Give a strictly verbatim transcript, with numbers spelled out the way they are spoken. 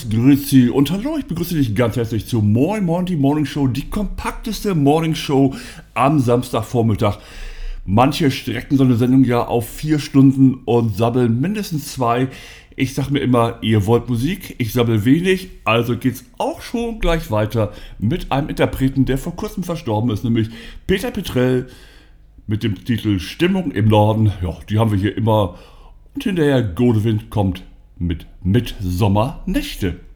Servus, Grüezi und hallo, ich begrüße dich ganz herzlich zu Moin Moin, die Morning Show, die kompakteste Morning Show am Samstagvormittag. Manche strecken so eine Sendung ja auf vier Stunden und sabbeln mindestens zwei. Ich sag mir immer, ihr wollt Musik, ich sabbel wenig, also geht's auch schon gleich weiter mit einem Interpreten, der vor kurzem verstorben ist, nämlich Peter Petrell mit dem Titel Stimmung im Norden. Ja, die haben wir hier immer. Und hinterher Godewind kommt mit Mitsommernächte.